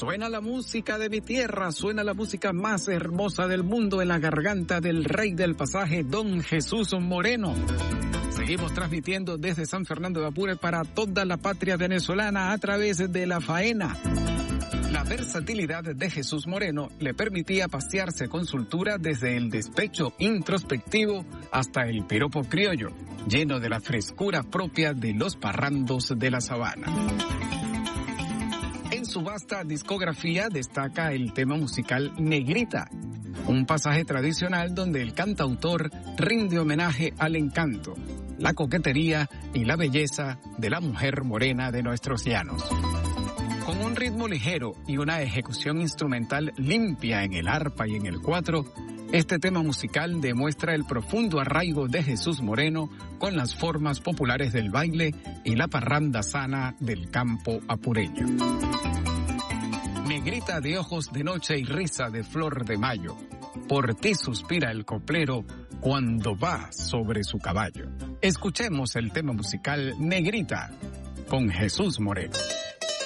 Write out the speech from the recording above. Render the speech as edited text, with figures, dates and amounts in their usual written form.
Suena la música de mi tierra, suena la música más hermosa del mundo en la garganta del rey del pasaje, Don Jesús Moreno. Seguimos transmitiendo desde San Fernando de Apure para toda la patria venezolana a través de La Faena. La versatilidad de Jesús Moreno le permitía pasearse con soltura desde el despecho introspectivo hasta el piropo criollo, lleno de la frescura propia de los parrandos de la sabana. En su vasta discografía destaca el tema musical Negrita, un pasaje tradicional donde el cantautor rinde homenaje al encanto, la coquetería y la belleza de la mujer morena de nuestros llanos. Con un ritmo ligero y una ejecución instrumental limpia en el arpa y en el cuatro, este tema musical demuestra el profundo arraigo de Jesús Moreno con las formas populares del baile y la parranda sana del campo apureño. Negrita de ojos de noche y risa de flor de mayo, por ti suspira el coplero cuando va sobre su caballo. Escuchemos el tema musical Negrita con Jesús Moreno.